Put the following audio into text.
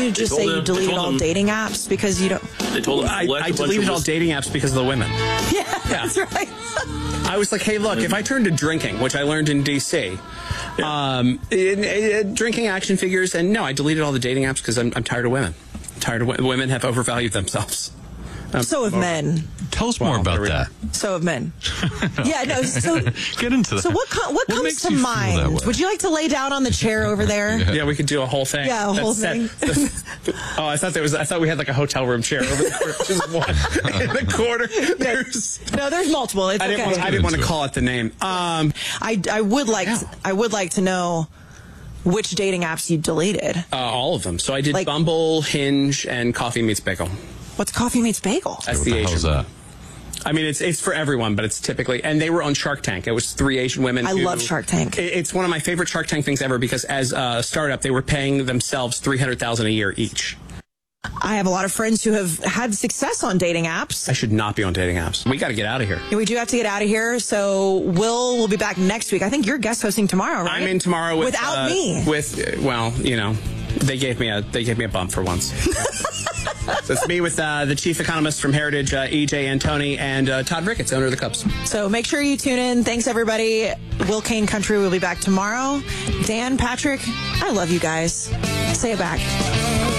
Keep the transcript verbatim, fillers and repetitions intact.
You just say told you him- deleted they told all him- dating apps because you don't. They told him I, select I a bunch deleted of all list- dating apps because of the women. Yeah, that's right. I was like, hey, look, if I turn to drinking, which I learned in D C, um, in, in, drinking action figures, and no, I deleted all the dating apps because I'm, I'm tired of women. I'm tired of wo- women have overvalued themselves. Um, So have men. Tell us Well, more about there we that. So have men. Yeah, no. So Get into that. So what co- what, comes makes to you feel that mind? way? Would you like to lay down on the chair over there? Yeah, we could do a whole thing. Yeah, a whole That's- thing. that's- oh, I thought there was. I thought we had like a hotel room chair over there, just one in the corner. There's. No, there's multiple. It's I didn't, okay. want, I didn't want to call it the name. Um, I, I would like Yeah. to, I would like to know which dating apps you deleted. uh, all of them. So I did Like- Bumble, Hinge, and Coffee Meets Bagel. What's Coffee Meets Bagel? That's What the the Asian. hell's that? I mean, it's it's for everyone, but it's typically, and they were on Shark Tank. It was three Asian women. I who- love Shark Tank. it- It's one of my favorite Shark Tank things ever because as a startup, they were paying themselves three hundred thousand dollars a year each. I have a lot of friends who have had success on dating apps. I should not be on dating apps. We got to get out of here. We do have to get out of here, so Will will be back next week. I think you're guest hosting tomorrow, right? I'm in tomorrow with, without uh, me. With uh, well, you know, they gave me a they gave me a bump for once. So it's me with uh, the chief economist from Heritage, uh, E J Antoni, and uh, Todd Ricketts, owner of the Cubs. So make sure you tune in. Thanks, everybody. Will Kane Country will be back tomorrow. Dan, Patrick, I love you guys. Say it back.